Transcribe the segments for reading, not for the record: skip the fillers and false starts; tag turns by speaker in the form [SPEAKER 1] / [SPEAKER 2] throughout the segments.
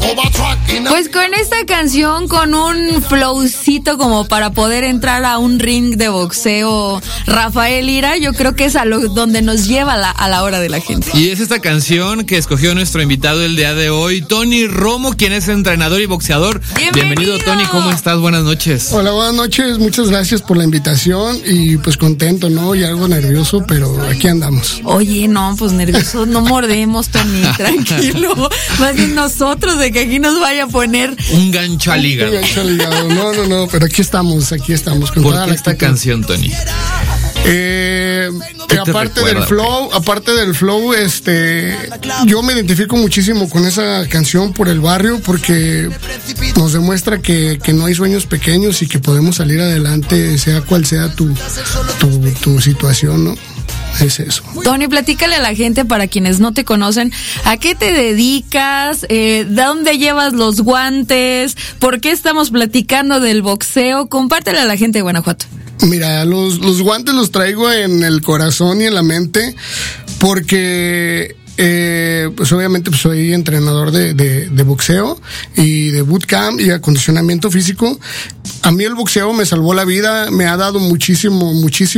[SPEAKER 1] Pues con esta canción, con un flowcito como para poder entrar a un ring de boxeo, Rafael Lira, yo creo que es a donde nos lleva a la hora de la gente.
[SPEAKER 2] Y es esta canción que escogió nuestro invitado el día de hoy, Tony Romo, quien es entrenador y boxeador. Bienvenido, Tony, ¿cómo estás? Buenas noches.
[SPEAKER 3] Hola, buenas noches, muchas gracias por la invitación y pues contento, ¿no? Y algo nervioso, pero aquí andamos.
[SPEAKER 1] Oye, no, pues nervioso, no mordemos, Tony, tranquilo. Más bien nosotros de que aquí nos vaya a poner
[SPEAKER 2] un gancho al hígado.
[SPEAKER 3] Un gancho al hígado. No, pero aquí estamos con
[SPEAKER 2] ¿por
[SPEAKER 3] toda
[SPEAKER 2] qué
[SPEAKER 3] la
[SPEAKER 2] esta canción, Tony?
[SPEAKER 3] Aparte del flow, yo me identifico muchísimo con esa canción por el barrio, porque nos demuestra que no hay sueños pequeños y que podemos salir adelante, sea cual sea tu situación, ¿no? Es eso.
[SPEAKER 1] Tony, platícale a la gente, para quienes no te conocen, ¿a qué te dedicas? ¿De dónde llevas los guantes? ¿Por qué estamos platicando del boxeo? Compártele a la gente de Guanajuato.
[SPEAKER 3] Mira, los guantes los traigo en el corazón y en la mente porque pues obviamente pues soy entrenador de boxeo y de bootcamp y acondicionamiento físico. A mí el boxeo me salvó la vida, me ha dado muchísimo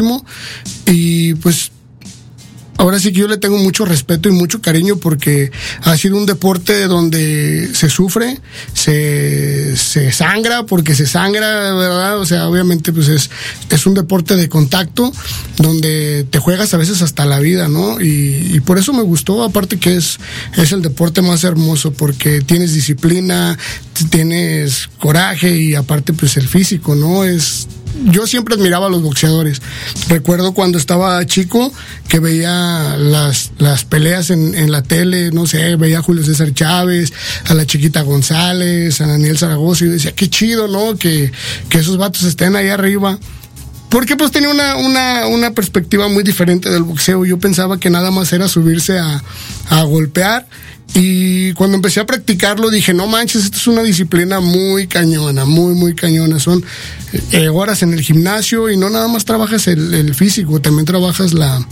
[SPEAKER 3] y pues ahora sí que yo le tengo mucho respeto y mucho cariño porque ha sido un deporte donde se sufre, se sangra porque se sangra, ¿verdad? O sea, obviamente pues es un deporte de contacto donde te juegas a veces hasta la vida, ¿no? Y por eso me gustó, aparte que es el deporte más hermoso porque tienes disciplina, tienes coraje y aparte pues el físico, ¿no? Yo siempre admiraba a los boxeadores. Recuerdo cuando estaba chico que veía las peleas en la tele, no sé, veía a Julio César Chávez, a la Chiquita González, a Daniel Zaragoza, y decía, qué chido, ¿no? Que esos vatos estén ahí arriba. Porque pues tenía una perspectiva muy diferente del boxeo. Yo pensaba que nada más era subirse a golpear. Y cuando empecé a practicarlo dije, no manches, esto es una disciplina muy cañona, muy cañona. Son horas en el gimnasio y no nada más trabajas el físico, también trabajas la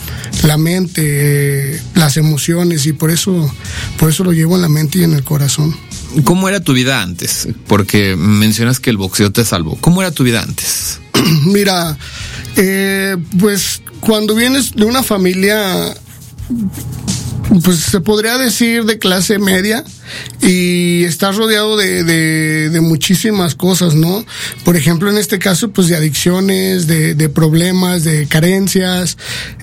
[SPEAKER 3] mente, las emociones, y por eso lo llevo en la mente y en el corazón.
[SPEAKER 2] ¿Cómo era tu vida antes? Porque mencionas que el boxeo te salvó. ¿Cómo era tu vida antes?
[SPEAKER 3] Mira, pues cuando vienes de una familia, pues se podría decir de clase media, y estás rodeado de muchísimas cosas, ¿no? Por ejemplo, en este caso, pues de adicciones, de problemas, de carencias,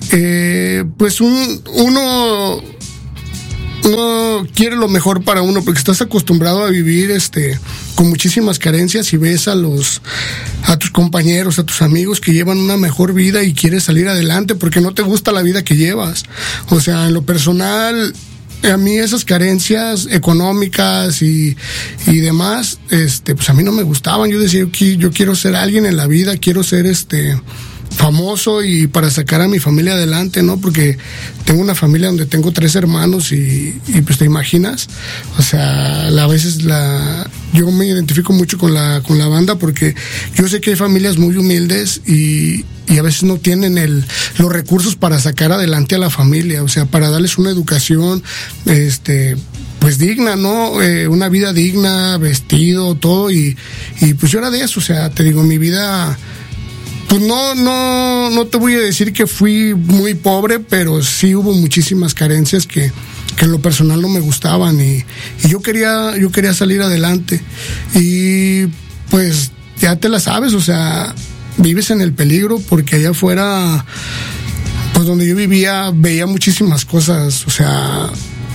[SPEAKER 3] pues uno quiere lo mejor para uno porque estás acostumbrado a vivir con muchísimas carencias, y ves a tus compañeros, a tus amigos que llevan una mejor vida y quieres salir adelante porque no te gusta la vida que llevas. O sea, en lo personal, a mí esas carencias económicas y demás, pues a mí no me gustaban. Yo decía, yo quiero ser alguien en la vida, quiero ser famoso y para sacar a mi familia adelante, ¿no? Porque tengo una familia donde tengo 3 hermanos y pues te imaginas, o sea, a veces yo me identifico mucho con la banda porque yo sé que hay familias muy humildes y a veces no tienen los recursos para sacar adelante a la familia, o sea, para darles una educación, pues digna, ¿no? Una vida digna, vestido, todo, y pues yo era de eso, o sea, te digo, mi vida, pues no te voy a decir que fui muy pobre, pero sí hubo muchísimas carencias que en lo personal no me gustaban, y yo quería salir adelante, y pues ya te la sabes, o sea, vives en el peligro porque allá afuera, pues donde yo vivía, veía muchísimas cosas, o sea,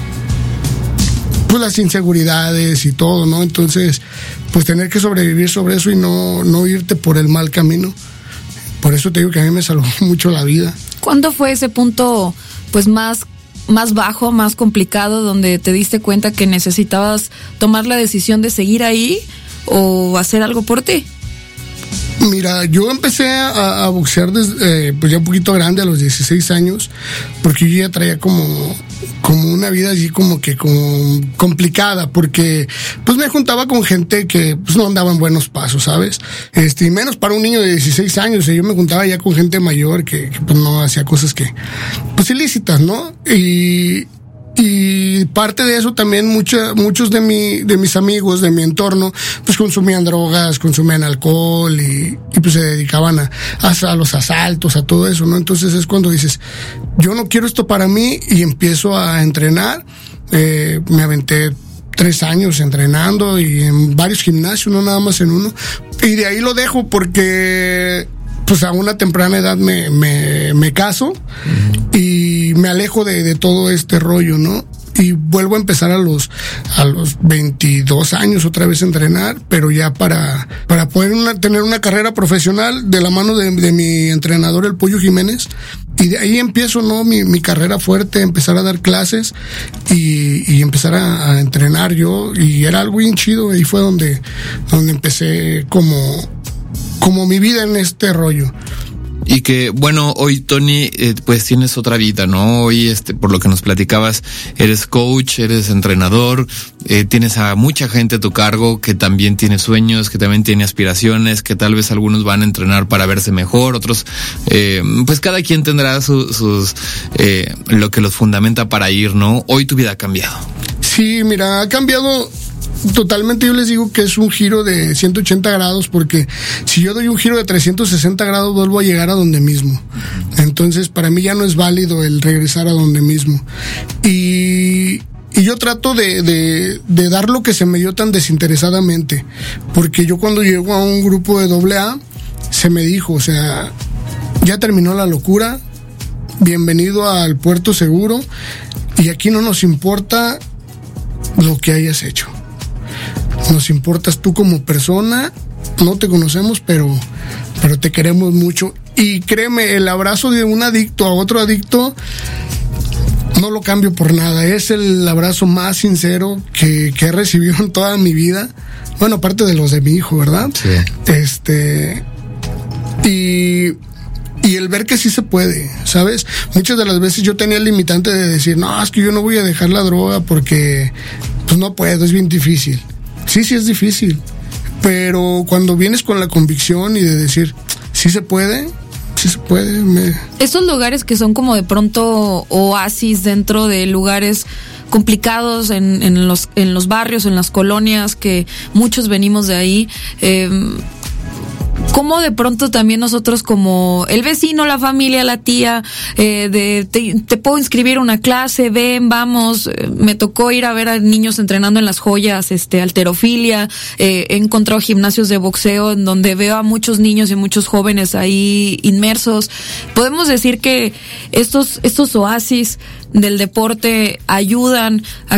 [SPEAKER 3] pues las inseguridades y todo, ¿no? Entonces, pues tener que sobrevivir sobre eso y no irte por el mal camino. Por eso te digo que a mí me salvó mucho la vida.
[SPEAKER 1] ¿Cuándo fue ese punto, pues más bajo, más complicado, donde te diste cuenta que necesitabas tomar la decisión de seguir ahí o hacer algo por ti?
[SPEAKER 3] Mira, yo empecé a boxear desde, pues ya un poquito grande, a los 16 años, porque yo ya traía como una vida así como complicada, porque pues me juntaba con gente que pues no andaba en buenos pasos, ¿sabes? Y menos para un niño de 16 años, yo me juntaba ya con gente mayor que pues no hacía cosas que, pues ilícitas, ¿no? Y Y parte de eso también muchos de mis amigos, de mi entorno, pues consumían drogas, consumían alcohol y pues se dedicaban a los asaltos, a todo eso, ¿no? Entonces es cuando dices, yo no quiero esto para mí, y empiezo a entrenar. Me aventé 3 años entrenando y en varios gimnasios, no nada más en uno. Y de ahí lo dejo porque pues a una temprana edad me caso y me alejo de todo este rollo, ¿no? Y vuelvo a empezar a los 22 años otra vez a entrenar, pero ya para poder tener una carrera profesional de la mano de mi entrenador, el Pollo Jiménez. Y de ahí empiezo, ¿no? Mi carrera fuerte, empezar a dar clases y empezar a entrenar yo. Y era algo bien chido. Ahí fue donde empecé como mi vida en este rollo.
[SPEAKER 2] Y que, bueno, hoy, Tony, pues tienes otra vida, ¿no? Hoy, por lo que nos platicabas, eres coach, eres entrenador, tienes a mucha gente a tu cargo que también tiene sueños, que también tiene aspiraciones, que tal vez algunos van a entrenar para verse mejor, otros, pues cada quien tendrá lo que los fundamenta para ir, ¿no? Hoy tu vida ha cambiado.
[SPEAKER 3] Sí, mira, ha cambiado totalmente. Yo les digo que es un giro de 180 grados, porque si yo doy un giro de 360 grados vuelvo a llegar a donde mismo. Entonces para mí ya no es válido el regresar a donde mismo. Y yo trato de dar lo que se me dio tan desinteresadamente, porque yo cuando llego a un grupo de AA se me dijo, o sea, ya terminó la locura, bienvenido al puerto seguro, y aquí no nos importa lo que hayas hecho. Nos importas tú como persona, no te conocemos, pero te queremos mucho. Y créeme, el abrazo de un adicto a otro adicto no lo cambio por nada. Es el abrazo más sincero que he recibido en toda mi vida. Bueno, aparte de los de mi hijo, ¿verdad? Sí. Y el ver que sí se puede, ¿sabes? Muchas de las veces yo tenía el limitante de decir, no, es que yo no voy a dejar la droga porque pues no puedo, es bien difícil. Sí es difícil, pero cuando vienes con la convicción y de decir, sí se puede.
[SPEAKER 1] Esos lugares que son como de pronto oasis dentro de lugares complicados en los barrios, en las colonias, que muchos venimos de ahí, cómo de pronto también nosotros como el vecino, la familia, la tía, te puedo inscribir a una clase, ven, vamos. Me tocó ir a ver a niños entrenando en Las Joyas, halterofilia, he encontrado gimnasios de boxeo en donde veo a muchos niños y muchos jóvenes ahí inmersos. Podemos decir que estos oasis del deporte ayudan a